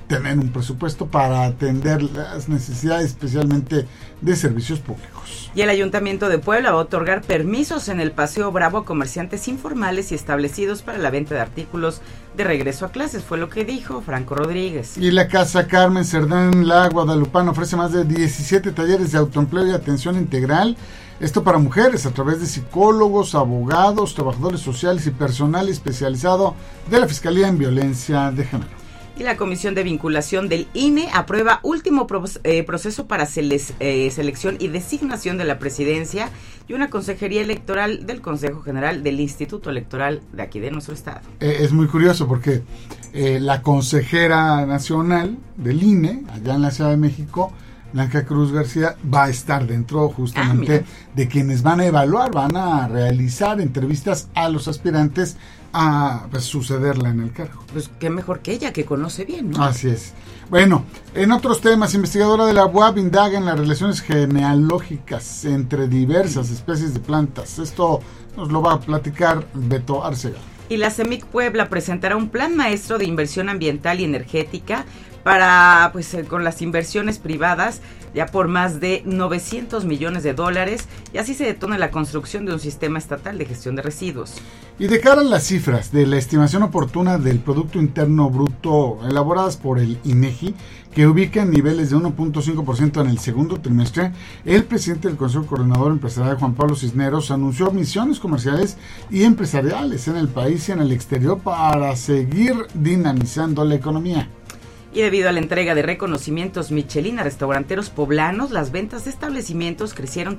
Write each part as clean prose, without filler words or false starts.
tener un presupuesto para atender las necesidades, especialmente de servicios públicos. Y el Ayuntamiento de Puebla va a otorgar permisos en el Paseo Bravo a comerciantes informales y establecidos para la venta de artículos de regreso a clases, fue lo que dijo Franco Rodríguez. Y la Casa Carmen Cerdán La Guadalupana ofrece más de 17 talleres de autoempleo y atención integral. Esto para mujeres a través de psicólogos, abogados, trabajadores sociales y personal especializado de la Fiscalía en Violencia de Género. Y la Comisión de Vinculación del INE aprueba último proceso para selección y designación de la presidencia y una consejería electoral del Consejo General del Instituto Electoral de aquí de nuestro estado. Es muy curioso porque la consejera nacional del INE, allá en la Ciudad de México, Blanca Cruz García, va a estar dentro justamente de quienes van a evaluar, van a realizar entrevistas a los aspirantes a sucederla en el cargo. Pues qué mejor que ella, que conoce bien, ¿no? Así es. Bueno, en otros temas, investigadora de la UAB indaga en las relaciones genealógicas entre diversas especies de plantas. Esto nos lo va a platicar Beto Arcega. Y la CEMIC Puebla presentará un plan maestro de inversión ambiental y energética para, con las inversiones privadas ya por más de $900 millones, y así se detona la construcción de un sistema estatal de gestión de residuos. Y de cara a las cifras de la estimación oportuna del Producto Interno Bruto elaboradas por el INEGI, que ubica en niveles de 1.5% en el segundo trimestre, el presidente del Consejo Coordinador Empresarial, Juan Pablo Cisneros, anunció misiones comerciales y empresariales en el país y en el exterior para seguir dinamizando la economía. Y debido a la entrega de reconocimientos Michelin a restauranteros poblanos, las ventas de establecimientos crecieron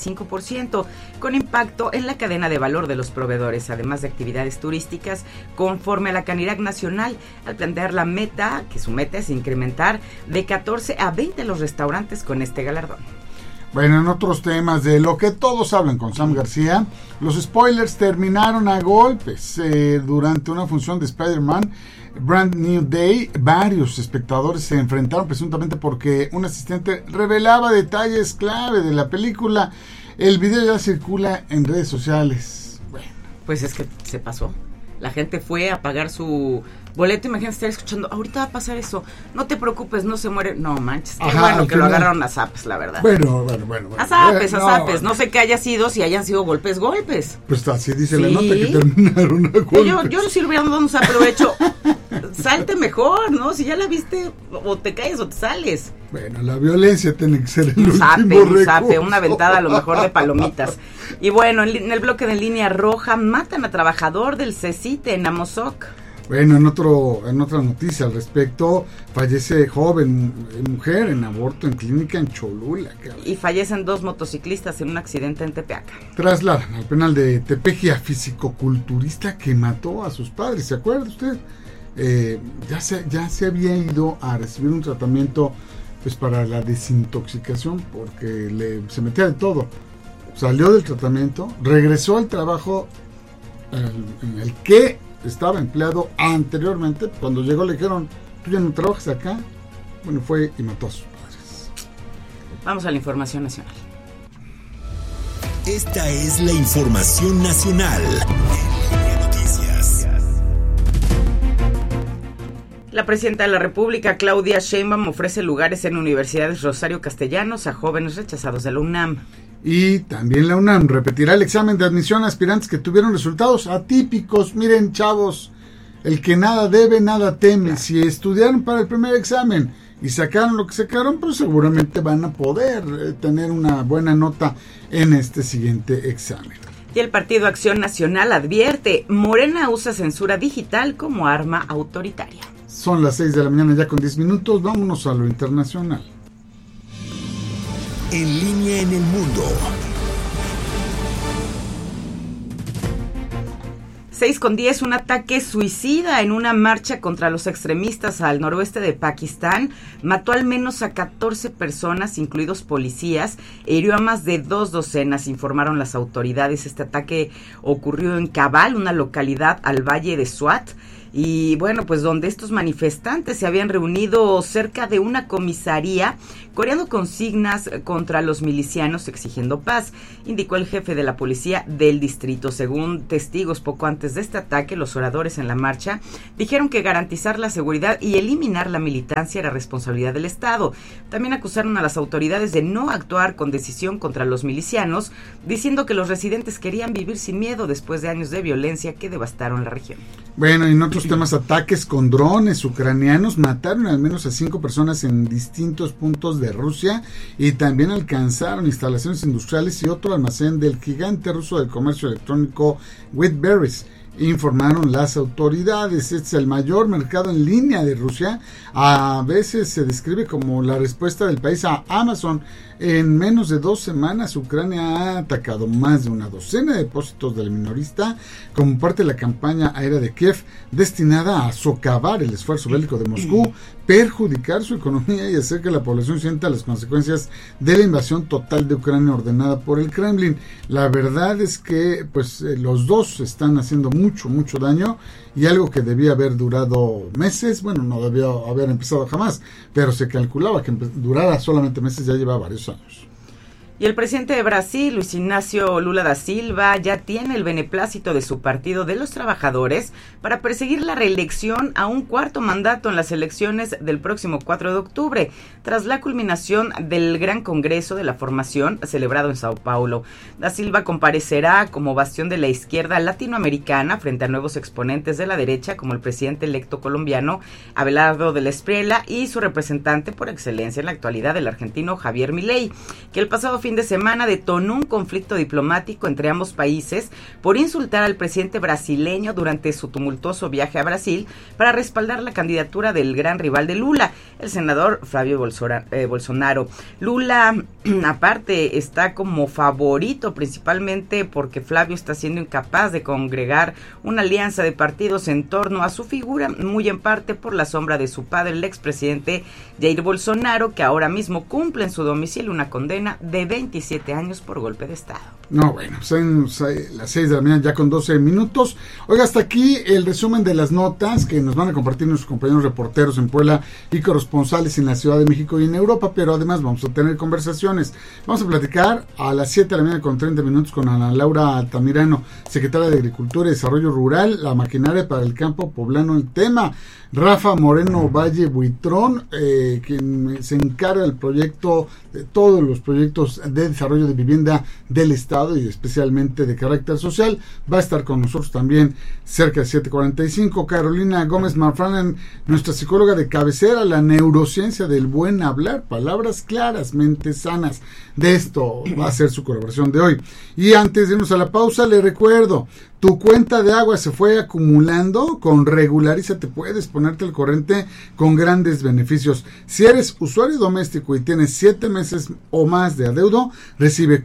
35%, con impacto en la cadena de valor de los proveedores, además de actividades turísticas, conforme a la Canirac Nacional, al plantear la meta, que su meta es incrementar de 14 a 20 los restaurantes con este galardón. Bueno, en otros temas de lo que todos hablan con Sam García, los spoilers terminaron a golpes durante una función de Spider-Man Brand New Day. Varios espectadores se enfrentaron presuntamente porque un asistente revelaba detalles clave de la película. El video ya circula en redes sociales. Bueno, pues es que se pasó. La gente fue a pagar su boleto. Imagínate estar escuchando, ahorita va a pasar eso, no te preocupes, no se muere. No manches, qué bueno que lo agarraron a zapes, la verdad. Bueno. A zapes, no sé qué haya sido, si hayan sido golpes. Pues así dice la nota, que terminaron a golpes. Yo si lo hubiera dado un zape, lo he hecho. Salte mejor, ¿no? Si ya la viste, o te caes o te sales. Bueno, la violencia tiene que ser el un zape, una ventada a lo mejor de palomitas. Y bueno, en el bloque de Línea Roja, matan a trabajador del CECITE en Amozoc. Bueno, en otra noticia al respecto, fallece joven mujer en aborto en clínica en Cholula. Y fallecen 2 motociclistas en un accidente en Tepeaca. Trasladan al penal de Tepeji a fisicoculturista que mató a sus padres, ¿se acuerda usted? Ya se había ido a recibir un tratamiento para la desintoxicación porque se metía de todo. Salió del tratamiento, regresó al trabajo en el que estaba empleado anteriormente. Cuando llegó le dijeron, tú ya no trabajas acá. Bueno, fue y mató a sus padres. Vamos a la información nacional. Esta es la información nacional. La presidenta de la República, Claudia Sheinbaum, ofrece lugares en universidades Rosario Castellanos a jóvenes rechazados de la UNAM. Y también la UNAM repetirá el examen de admisión a aspirantes que tuvieron resultados atípicos. Miren, chavos, el que nada debe, nada teme. Si estudiaron para el primer examen y sacaron lo que sacaron, pues seguramente van a poder tener una buena nota en este siguiente examen. Y el Partido Acción Nacional advierte, Morena usa censura digital como arma autoritaria. Son las 6 de la mañana ya con 10 minutos, vámonos a lo internacional. En línea en el mundo. 6:10, un ataque suicida en una marcha contra los extremistas al noroeste de Pakistán mató al menos a 14 personas, incluidos policías, e hirió a más de 2 docenas, informaron las autoridades. Este ataque ocurrió en Kabul, una localidad al valle de Swat, y bueno, pues donde estos manifestantes se habían reunido cerca de una comisaría coreando consignas contra los milicianos exigiendo paz, indicó el jefe de la policía del distrito. Según testigos, poco antes de este ataque, los oradores en la marcha dijeron que garantizar la seguridad y eliminar la militancia era responsabilidad del Estado. También acusaron a las autoridades de no actuar con decisión contra los milicianos, diciendo que los residentes querían vivir sin miedo después de años de violencia que devastaron la región. Bueno, y en otros temas, ataques con drones ucranianos mataron al menos a 5 personas en distintos puntos de Rusia y también alcanzaron instalaciones industriales y otro almacén del gigante ruso del comercio electrónico Wildberries, informaron las autoridades. Este es el mayor mercado en línea de Rusia. A veces se describe como la respuesta del país a Amazon. En menos de 2 semanas, Ucrania ha atacado más de una docena de depósitos del minorista como parte de la campaña aérea de Kiev, destinada a socavar el esfuerzo bélico de Moscú, perjudicar su economía y hacer que la población sienta las consecuencias de la invasión total de Ucrania ordenada por el Kremlin. La verdad es que pues los dos están haciendo mucho daño, y algo que debía haber durado meses, bueno, no debió haber empezado jamás, pero se calculaba que durara solamente meses, ya lleva varios años. Y el presidente de Brasil, Luis Ignacio Lula da Silva, ya tiene el beneplácito de su Partido de los Trabajadores para perseguir la reelección a un 4º mandato en las elecciones del próximo 4 de octubre, tras la culminación del Gran Congreso de la Formación celebrado en Sao Paulo. Da Silva comparecerá como bastión de la izquierda latinoamericana frente a nuevos exponentes de la derecha, como el presidente electo colombiano Abelardo del Espriella y su representante por excelencia en la actualidad, el argentino Javier Milei, que el pasado fin de semana detonó un conflicto diplomático entre ambos países por insultar al presidente brasileño durante su tumultuoso viaje a Brasil para respaldar la candidatura del gran rival de Lula, el senador Flavio Bolsonaro. Lula, aparte, está como favorito principalmente porque Flavio está siendo incapaz de congregar una alianza de partidos en torno a su figura, muy en parte por la sombra de su padre, el expresidente Jair Bolsonaro, que ahora mismo cumple en su domicilio una condena de 27 años por golpe de Estado. No, bueno, son las 6 de la mañana ya con 12 minutos. Oiga, hasta aquí el resumen de las notas que nos van a compartir nuestros compañeros reporteros en Puebla y corresponsales en la Ciudad de México y en Europa, pero además vamos a tener conversaciones. Vamos a platicar a las 7 de la mañana con 30 minutos con Ana Laura Altamirano, secretaria de Agricultura y Desarrollo Rural, la maquinaria para el campo poblano, el tema. Rafa Moreno Valle Buitrón, quien se encarga del proyecto, de todos los proyectos de desarrollo de vivienda del Estado y especialmente de carácter social, va a estar con nosotros también cerca de 7:45. Carolina Gómez Marfran, nuestra psicóloga de cabecera, la neurociencia del buen hablar, palabras claras, mentes sanas. De esto va a ser su colaboración de hoy. Y antes de irnos a la pausa, le recuerdo, tu cuenta de agua se fue acumulando. Con Regularízate puedes ponerte al corriente con grandes beneficios. Si eres usuario doméstico y tienes 7 meses o más de adeudo, recibe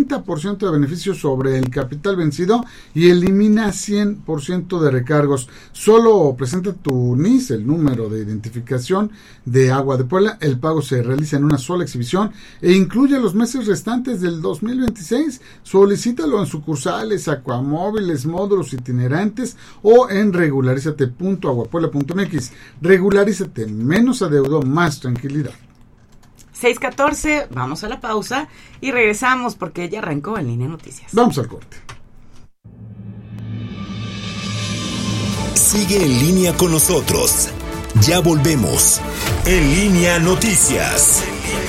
40% de beneficios sobre el capital vencido y elimina 100% de recargos. Solo presenta tu NIS, el número de identificación de Agua de Puebla. El pago se realiza en una sola exhibición e incluye los meses restantes del 2026. Solicítalo en sucursales, acuamóviles, módulos itinerantes o en regularizate.aguapuebla.mx. Regularízate, menos adeudo, más tranquilidad. 6:14, vamos a la pausa y regresamos porque ya arrancó En Línea Noticias. Vamos al corte. Sigue en línea con nosotros. Ya volvemos. En Línea Noticias.